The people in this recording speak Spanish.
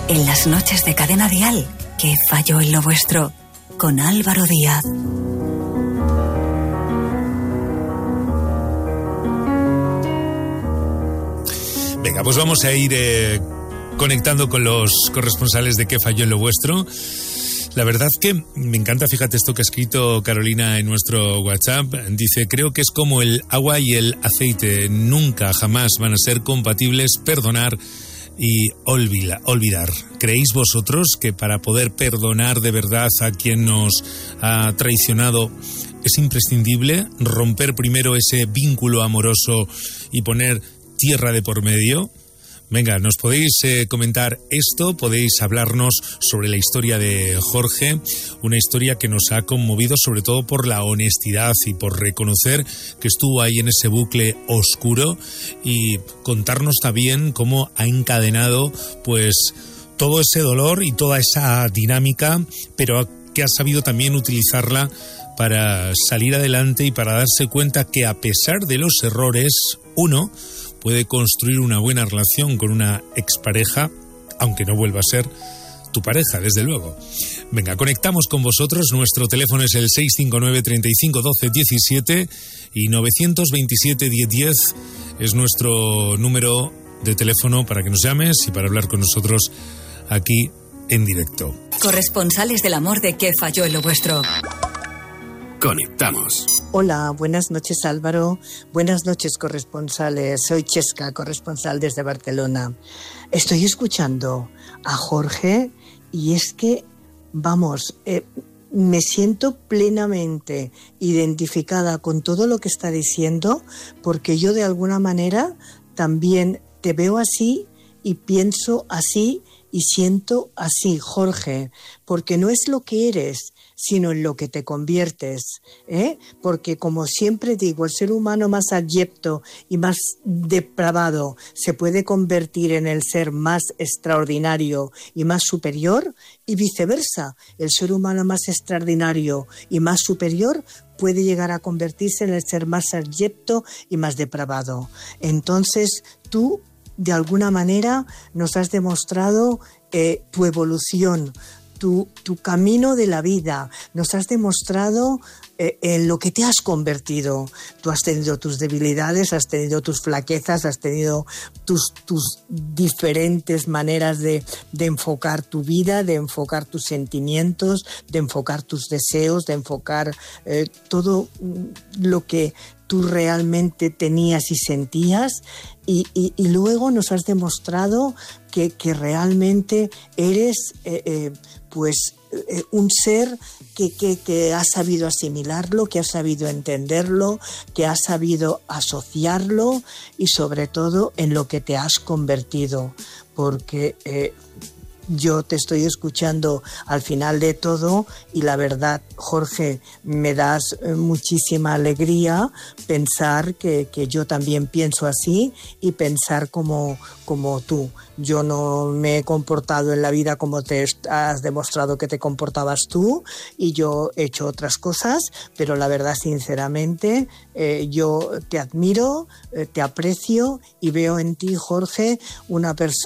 En las noches de Cadena Dial, ¿qué falló en lo vuestro? Con Álvaro Díaz. Venga, pues vamos a ir conectando con los corresponsales de ¿Qué falló en lo vuestro? La verdad que me encanta, fíjate esto que ha escrito Carolina en nuestro WhatsApp. Dice, creo que es como el agua y el aceite. Nunca, jamás van a ser compatibles perdonar y olvidar. ¿Creéis vosotros que para poder perdonar de verdad a quien nos ha traicionado es imprescindible romper primero ese vínculo amoroso y poner tierra de por medio? Venga, nos podéis comentar esto, podéis hablarnos sobre la historia de Jorge, una historia que nos ha conmovido sobre todo por la honestidad y por reconocer que estuvo ahí en ese bucle oscuro, y contarnos también cómo ha encadenado pues todo ese dolor y toda esa dinámica, pero que ha sabido también utilizarla para salir adelante y para darse cuenta que a pesar de los errores, uno puede construir una buena relación con una expareja, aunque no vuelva a ser tu pareja, desde luego. Venga, conectamos con vosotros. Nuestro teléfono es el 659 35 12 17 y 927 1010 es nuestro número de teléfono para que nos llames y para hablar con nosotros aquí en directo. Corresponsales del amor de ¿Qué falló en lo vuestro? Conectamos. Hola, buenas noches Álvaro, buenas noches corresponsales, soy Chesca, corresponsal desde Barcelona. Estoy escuchando a Jorge y es que, me siento plenamente identificada con todo lo que está diciendo, porque yo de alguna manera también te veo así y pienso así y siento así, Jorge, porque no es lo que eres, sino en lo que te conviertes, porque como siempre digo, el ser humano más abyecto y más depravado se puede convertir en el ser más extraordinario y más superior, y viceversa, el ser humano más extraordinario y más superior puede llegar a convertirse en el ser más abyecto y más depravado. Entonces tú, de alguna manera, nos has demostrado tu evolución, tu camino de la vida, nos has demostrado en lo que te has convertido. Tú has tenido tus debilidades, has tenido tus flaquezas, has tenido tus diferentes maneras de enfocar tu vida, de enfocar tus sentimientos, de enfocar tus deseos, de enfocar todo lo que tú realmente tenías y sentías, y luego nos has demostrado que realmente eres un ser que ha sabido asimilarlo, que ha sabido entenderlo, que ha sabido asociarlo, y sobre todo en lo que te has convertido, porque yo te estoy escuchando al final de todo y la verdad, Jorge, me das muchísima alegría pensar que yo también pienso así y pensar como tú. Yo no me he comportado en la vida como te has demostrado que te comportabas tú, y yo he hecho otras cosas, pero la verdad, sinceramente, yo te admiro, te aprecio y veo en ti, Jorge, una persona